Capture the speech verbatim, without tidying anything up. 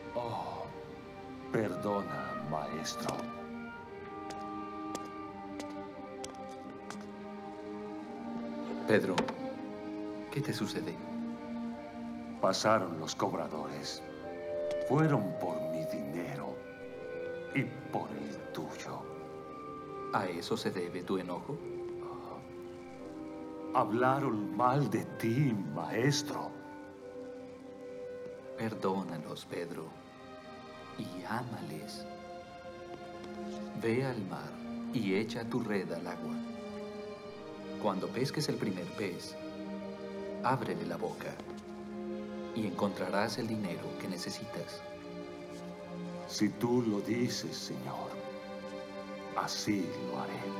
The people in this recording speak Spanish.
Oh, perdona, maestro. Pedro, ¿qué te sucede? Pasaron los cobradores. Fueron por mi dinero y por el tuyo. ¿A eso se debe tu enojo? Hablaron mal de ti, maestro. Perdónalos, Pedro, y ámales. Ve al mar y echa tu red al agua. Cuando pesques el primer pez, ábrele la boca y encontrarás el dinero que necesitas. Si tú lo dices, Señor, así lo haré.